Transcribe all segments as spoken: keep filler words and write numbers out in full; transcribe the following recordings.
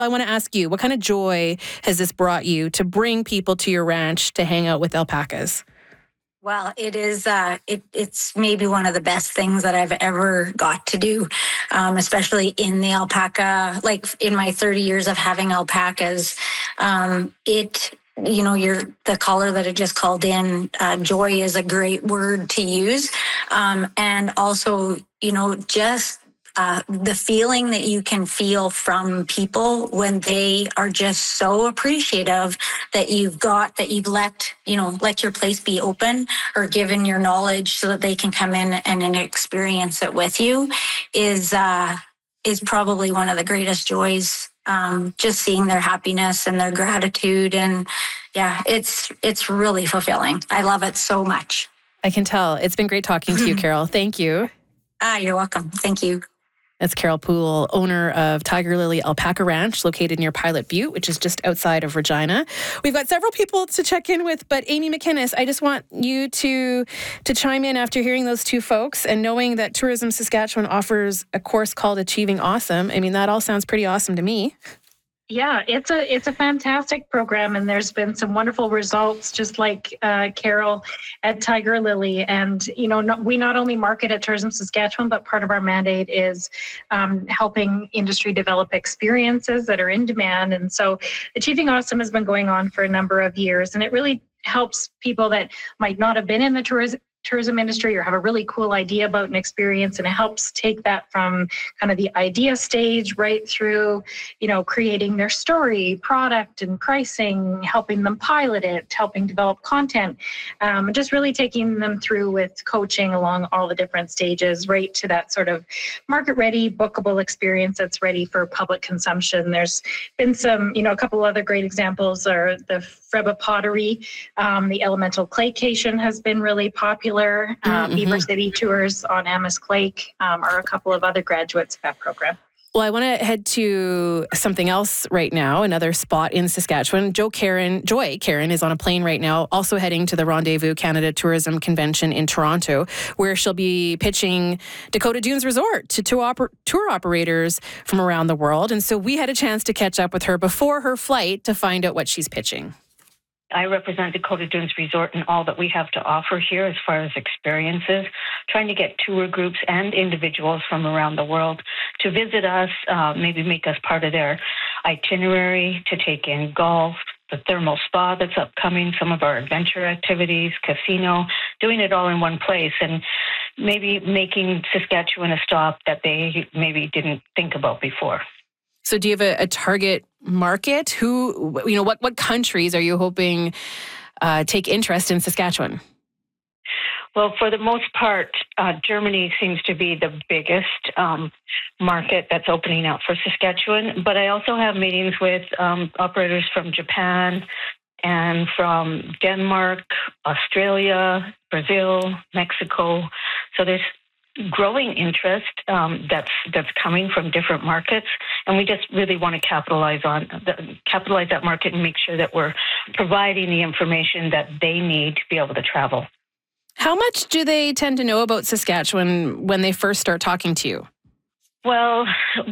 I want to ask you, what kind of joy has this brought you to bring people to your ranch to hang out with alpacas? Well, it is. Uh, it, it's maybe one of the best things that I've ever got to do, um, especially in the alpaca. Like in my thirty years of having alpacas, um, it. You know, you're the caller that had just called in. Uh, joy is a great word to use, um, and also, you know, just uh, the feeling that you can feel from people when they are just so appreciative that you've got, that you've let, you know, let your place be open or given your knowledge so that they can come in and, and experience it with you is, uh, is probably one of the greatest joys. Um, just seeing their happiness and their gratitude. And yeah, it's, it's really fulfilling. I love it so much. I can tell. It's been great talking to you, Carol. Thank you. Ah, you're welcome. Thank you. That's Carol Poole, owner of Tiger Lily Alpaca Ranch, located near Pilot Butte, which is just outside of Regina. We've got several people to check in with, but Amy McInnes, I just want you to to chime in after hearing those two folks and knowing that Tourism Saskatchewan offers a course called Achieving Awesome. I mean, that all sounds pretty awesome to me. Yeah, it's a it's a fantastic program, and there's been some wonderful results, just like uh, Carol at Tiger Lily. And you know, not, we not only market at Tourism Saskatchewan, but part of our mandate is um, helping industry develop experiences that are in demand. And so, Achieving Awesome has been going on for a number of years, and it really helps people that might not have been in the tourism tourism industry or have a really cool idea about an experience, and it helps take that from kind of the idea stage right through, you know, creating their story, product and pricing, helping them pilot it, helping develop content, um, just really taking them through with coaching along all the different stages right to that sort of market ready, bookable experience that's ready for public consumption. There's been some, you know, a couple other great examples are the Freba Pottery, um, the Elemental Claycation has been really popular. Uh, mm-hmm. Beaver City Tours on Amisk Lake um, are a couple of other graduates of that program. Well, I want to head to something else right now, another spot in Saskatchewan. Joe Karen, Joy Karen is on a plane right now, also heading to the Rendezvous Canada Tourism Convention in Toronto, where she'll be pitching Dakota Dunes Resort to tour, oper- tour operators from around the world. And so we had a chance to catch up with her before her flight to find out what she's pitching. I represent Dakota Dunes Resort and all that we have to offer here as far as experiences, trying to get tour groups and individuals from around the world to visit us, uh, maybe make us part of their itinerary, to take in golf, the thermal spa that's upcoming, some of our adventure activities, casino, doing it all in one place, and maybe making Saskatchewan a stop that they maybe didn't think about before. So do you have a, a target market? Who, you know, what, what countries are you hoping uh, take interest in Saskatchewan? Well, for the most part, uh, Germany seems to be the biggest um, market that's opening up for Saskatchewan. But I also have meetings with um, operators from Japan and from Denmark, Australia, Brazil, Mexico. So there's growing interest um, that's that's coming from different markets, and we just really want to capitalize on the, capitalize that market and make sure that we're providing the information that they need to be able to travel. How much do they tend to know about Saskatchewan when they first start talking to you? Well,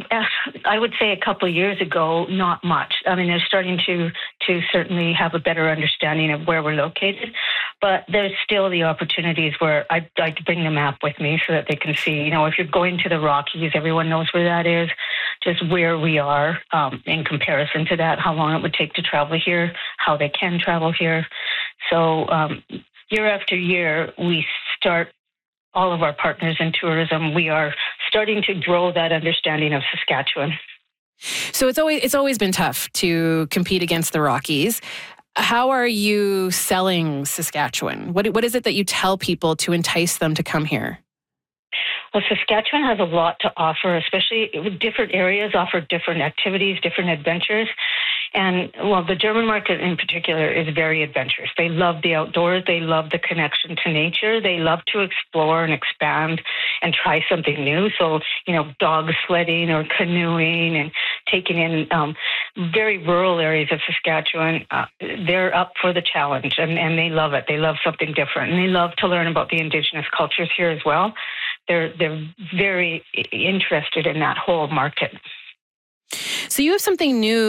I would say a couple of years ago, not much. I mean, they're starting to to certainly have a better understanding of where we're located, but there's still the opportunities where I'd like to bring the map with me so that they can see, you know, if you're going to the Rockies, everyone knows where that is, just where we are um, in comparison to that, how long it would take to travel here, how they can travel here. So um, year after year, we start all of our partners in tourism, we are starting to grow that understanding of Saskatchewan. So it's always it's always been tough to compete against the Rockies. How are you selling Saskatchewan? What what is it that you tell people to entice them to come here? Well, Saskatchewan has a lot to offer, especially different areas offer different activities, different adventures. And, well, the German market in particular is very adventurous. They love the outdoors. They love the connection to nature. They love to explore and expand and try something new. So, you know, dog sledding or canoeing and taking in um, very rural areas of Saskatchewan, uh, they're up for the challenge, and, and they love it. They love something different, and they love to learn about the Indigenous cultures here as well. They're they're very interested in that whole market. So you have something new